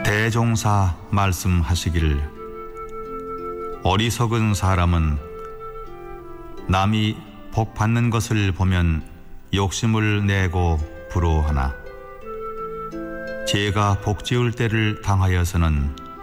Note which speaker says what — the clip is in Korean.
Speaker 1: 대종사 말씀하시기를 어리석은 사람은 남이 복 받는 것을 보면 욕심을 내고 부러워하나 제가 복 지을 때를 당하여서는